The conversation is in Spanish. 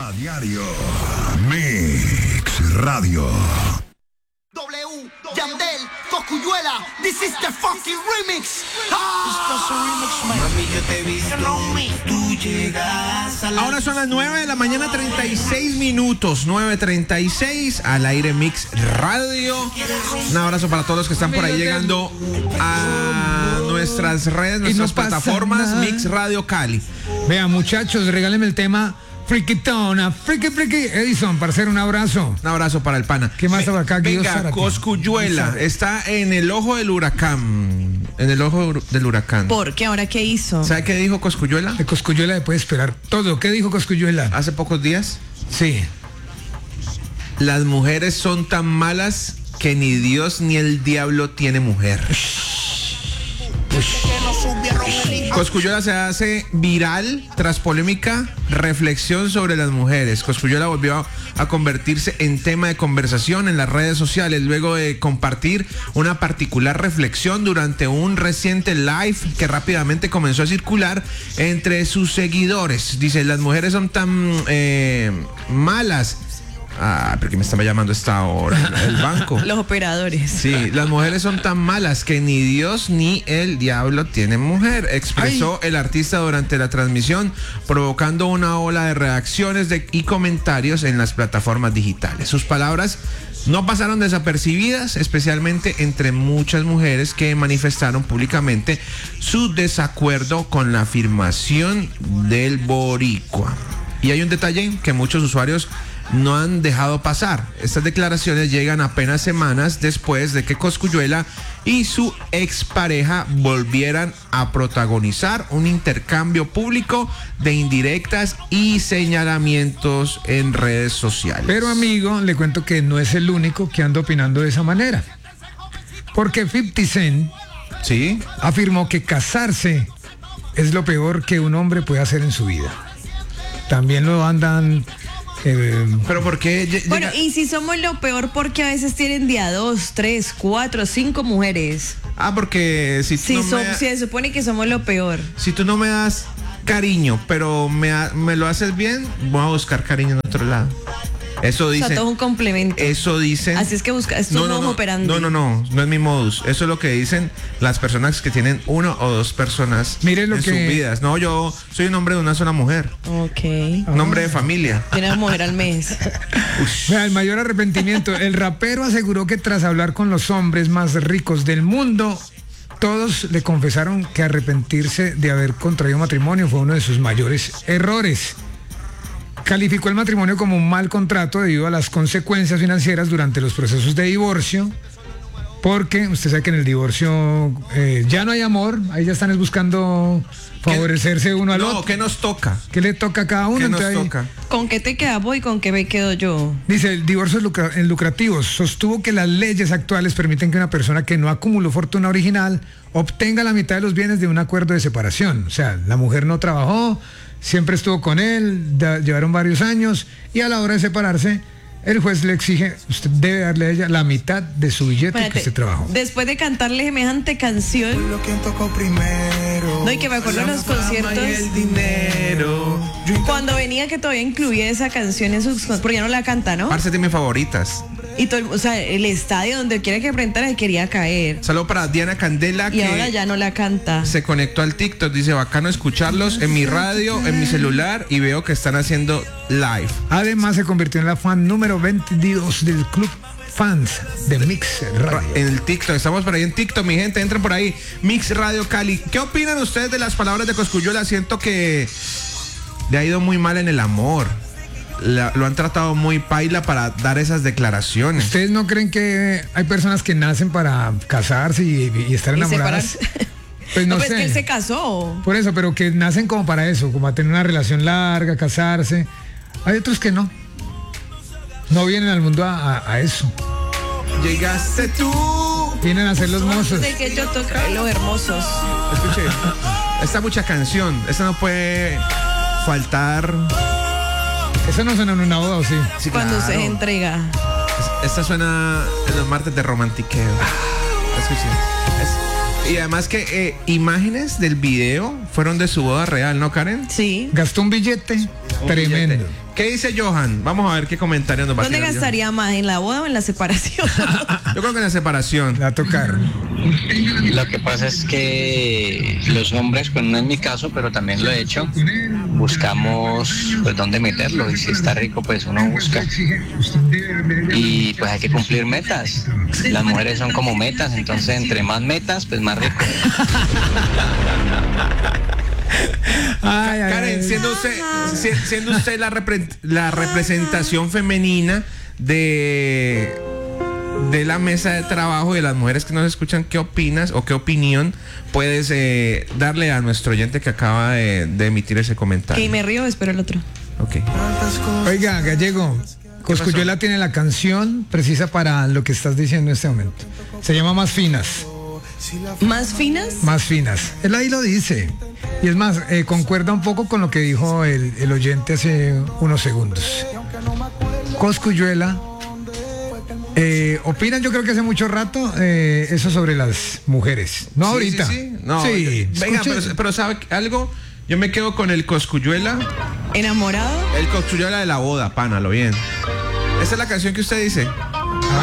A diario. Mix Radio. W, Yandel, Cosculluela, this is the fucking remix. Mami, yo te he visto, tú llegas a la... Ahora son las 9 de la mañana, 36 minutos. 9:36 al aire Mix Radio. Un abrazo para todos los que están por ahí llegando a nuestras redes, nuestras plataformas. Mix Radio Cali. Vean, muchachos, regálenme el tema Friquitona, Friki. Edison, parcero, un abrazo. Un abrazo para el pana. ¿Qué más está acá? Venga, Cosculluela está en el ojo del huracán. En el ojo del huracán. ¿Por qué? ¿Ahora qué hizo? ¿Sabe qué dijo Cosculluela? De Cosculluela le puede esperar todo. ¿Qué dijo Cosculluela? Hace pocos días. Sí. Las mujeres son tan malas que ni Dios ni el diablo tiene mujer. Cosculluela se hace viral tras polémica reflexión sobre las mujeres. Cosculluela volvió a convertirse en tema de conversación en las redes sociales luego de compartir una particular reflexión durante un reciente live que rápidamente comenzó a circular entre sus seguidores. Dice, las mujeres son tan malas. Porque me estaba llamando a esta hora el banco. Los operadores. Sí, las mujeres son tan malas que ni Dios ni el diablo tienen mujer, expresó el artista durante la transmisión, provocando una ola de reacciones y comentarios en las plataformas digitales. Sus palabras no pasaron desapercibidas, especialmente entre muchas mujeres que manifestaron públicamente su desacuerdo con la afirmación del boricua. Y hay un detalle que muchos usuarios no han dejado pasar. Estas declaraciones llegan apenas semanas después de que Cosculluela y su expareja volvieran a protagonizar un intercambio público de indirectas y señalamientos en redes sociales. Pero amigo, le cuento que no es el único que anda opinando de esa manera. Porque 50 Cent ¿Sí? afirmó que casarse es lo peor que un hombre puede hacer en su vida. También lo andan... Pero ¿por qué? Bueno, y si somos lo peor, porque a veces tienen día 2, 3, 4, 5 mujeres. Porque si tú se supone que somos lo peor. Si tú no me das cariño, pero me lo haces bien, voy a buscar cariño en otro lado. Eso dicen. O sea, todo un complemento. Eso dicen. Así es que busca, es tu modo operandi. No es mi modus. Eso es lo que dicen las personas que tienen una o dos personas en sus vidas. No, yo soy un hombre de una sola mujer. Ok. Un hombre de familia. Tiene una mujer al mes. El mayor arrepentimiento. El rapero aseguró que tras hablar con los hombres más ricos del mundo, todos le confesaron que arrepentirse de haber contraído matrimonio fue uno de sus mayores errores. Calificó el matrimonio como un mal contrato debido a las consecuencias financieras durante los procesos de divorcio, porque usted sabe que en el divorcio ya no hay amor, ahí ya están buscando favorecerse uno al otro. No, ¿qué nos toca? ¿Qué le toca a cada uno? ¿Qué nos toca? ¿Con qué te quedas vos y con qué me quedo yo? Dice, el divorcio es lucrativo. Sostuvo que las leyes actuales permiten que una persona que no acumuló fortuna original obtenga la mitad de los bienes de un acuerdo de separación. O sea, la mujer no trabajó, siempre estuvo con él, llevaron varios años y a la hora de separarse, el juez le exige, usted debe darle a ella la mitad de su billete que usted trabajó. Después de cantarle semejante canción, Lo que tocó primero. no, y que me acuerdo de los conciertos, el dinero. cuando venía que todavía incluía esa canción en sus, porque ya no la canta, ¿no? Parce de mis favoritas. Y todo, o sea, el estadio donde quiera que presentara se quería caer. Saludo para Diana Candela, Y que ahora ya no la canta. se conectó al TikTok. Dice, bacano escucharlos en mi radio, en mi celular, y veo que están haciendo live. Además se convirtió en la fan número 22 del club fans de Mix Radio. En el TikTok, estamos por ahí en TikTok, mi gente, entren por ahí, Mix Radio Cali. ¿Qué opinan ustedes de las palabras de Cosculluela? Siento que le ha ido muy mal en el amor. Lo han tratado muy paila para dar esas declaraciones. ¿Ustedes no creen que hay personas que nacen para casarse y estar enamoradas? Pues no pues sé. que él se casó. Por eso, pero que nacen como para eso, como a tener una relación larga, casarse. Hay otros que no. No vienen al mundo a eso. Llegaste tú. Vienen a ser los mozos. De que yo toqué los hermosos. Escuche, esta mucha canción, esta no puede faltar. Eso no suena en una boda, ¿o sí? Sí, Cuando claro. se entrega. Esta suena en los martes de romantiqueo. Escuche. Y además que imágenes del video fueron de su boda real, ¿no, Karen? Sí. Gastó un billete tremendo. ¿Qué dice Johan? Vamos a ver qué comentario nos va a ¿Dónde tirar gastaría más? ¿En la boda o en la separación? Johan. Yo creo que en la separación. La tocaron. Lo que pasa es que los hombres, pues no es mi caso, pero también lo he hecho, buscamos pues dónde meterlo y si está rico pues uno busca y pues hay que cumplir metas. Las mujeres son como metas, entonces entre más metas pues más rico. Ay, ay, Karen, ay. siendo usted la representación femenina de la mesa de trabajo y de las mujeres que nos escuchan, ¿qué opinas o qué opinión puedes darle a nuestro oyente que acaba de emitir ese comentario? Que me río, espero el otro. Ok. Oiga, Gallego, Cosculluela tiene la canción precisa para lo que estás diciendo en este momento. Se llama Más Finas. ¿Más finas? Más Finas. Él ahí lo dice. Y es más, concuerda un poco con lo que dijo el oyente hace unos segundos. Cosculluela opinan, yo creo que hace mucho rato, eso sobre las mujeres. No ahorita. Sí. No, sí. venga, Escuche. pero ¿sabe algo? Yo me quedo con el Cosculluela. ¿Enamorado? El Cosculluela de la boda, pana, lo bien. Esa es la canción que usted dice.